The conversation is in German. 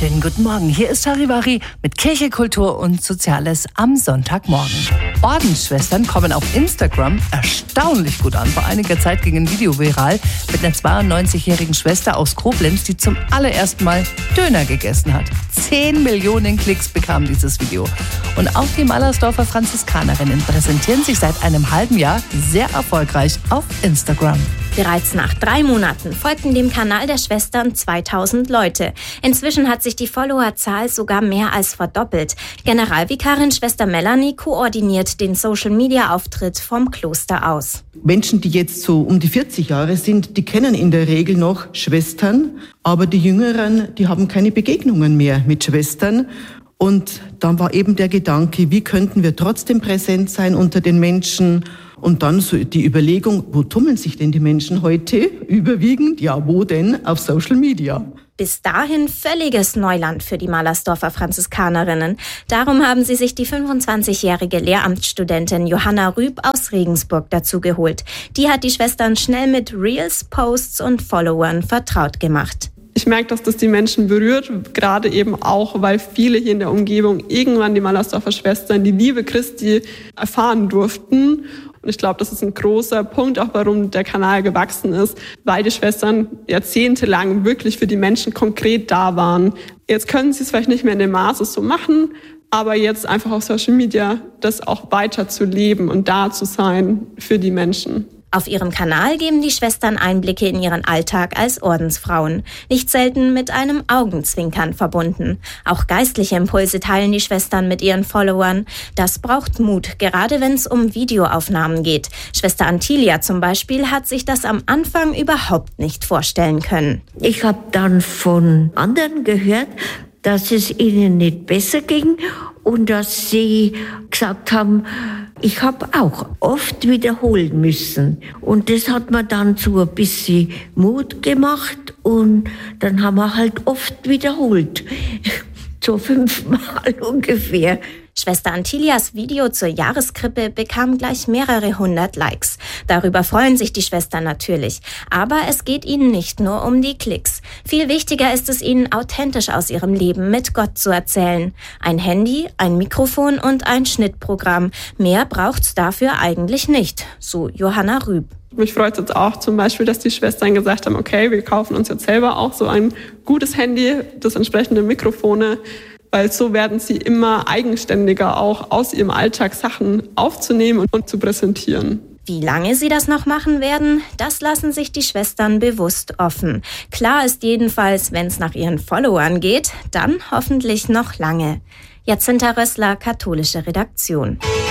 Schönen guten Morgen. Hier ist Charivari mit Kirche, Kultur und Soziales am Sonntagmorgen. Ordensschwestern kommen auf Instagram erstaunlich gut an. Vor einiger Zeit ging ein Video viral mit einer 92-jährigen Schwester aus Koblenz, die zum allerersten Mal Döner gegessen hat. 10 Millionen Klicks bekam dieses Video. Und auch die Mallersdorfer Franziskanerinnen präsentieren sich seit einem halben Jahr sehr erfolgreich auf Instagram. Bereits nach 3 Monaten folgten dem Kanal der Schwestern 2000 Leute. Inzwischen hat sich die Followerzahl sogar mehr als verdoppelt. Generalvikarin Schwester Melanie koordiniert den Social-Media-Auftritt vom Kloster aus. Menschen, die jetzt so um die 40 Jahre sind, die kennen in der Regel noch Schwestern, aber die Jüngeren, die haben keine Begegnungen mehr mit Schwestern. Und dann war eben der Gedanke, wie könnten wir trotzdem präsent sein unter den Menschen? Und dann so die Überlegung, wo tummeln sich denn die Menschen heute überwiegend? Ja, wo denn? Auf Social Media. Bis dahin völliges Neuland für die Mallersdorfer Franziskanerinnen. Darum haben sie sich die 25-jährige Lehramtsstudentin Johanna Rüb aus Regensburg dazu geholt. Die hat die Schwestern schnell mit Reels, Posts und Followern vertraut gemacht. Ich merke, dass das die Menschen berührt, gerade eben auch, weil viele hier in der Umgebung irgendwann die Mallersdorfer Schwestern, die Liebe Christi erfahren durften. Und ich glaube, das ist ein großer Punkt, auch warum der Kanal gewachsen ist, weil die Schwestern jahrzehntelang wirklich für die Menschen konkret da waren. Jetzt können sie es vielleicht nicht mehr in dem Maße so machen, aber jetzt einfach auf Social Media das auch weiter zu leben und da zu sein für die Menschen. Auf ihrem Kanal geben die Schwestern Einblicke in ihren Alltag als Ordensfrauen, nicht selten mit einem Augenzwinkern verbunden. Auch geistliche Impulse teilen die Schwestern mit ihren Followern. Das braucht Mut, gerade wenn es um Videoaufnahmen geht. Schwester Antilia zum Beispiel hat sich das am Anfang überhaupt nicht vorstellen können. Ich habe dann von anderen gehört, dass es ihnen nicht besser ging und dass sie gesagt haben, ich habe auch oft wiederholen müssen. Und das hat mir dann so ein bisschen Mut gemacht und dann haben wir halt oft wiederholt. So 5-mal ungefähr. Schwester Antilias Video zur Jahreskrippe bekam gleich mehrere 100 Likes. Darüber freuen sich die Schwestern natürlich. Aber es geht ihnen nicht nur um die Klicks. Viel wichtiger ist es ihnen, authentisch aus ihrem Leben mit Gott zu erzählen. Ein Handy, ein Mikrofon und ein Schnittprogramm. Mehr braucht's dafür eigentlich nicht, so Johanna Rüb. Mich freut es jetzt auch zum Beispiel, dass die Schwestern gesagt haben, okay, wir kaufen uns jetzt selber auch so ein gutes Handy, das entsprechende Mikrofone, weil so werden sie immer eigenständiger auch aus ihrem Alltag Sachen aufzunehmen und zu präsentieren. Wie lange sie das noch machen werden, das lassen sich die Schwestern bewusst offen. Klar ist jedenfalls, wenn es nach ihren Followern geht, dann hoffentlich noch lange. Jacinta Rössler, katholische Redaktion.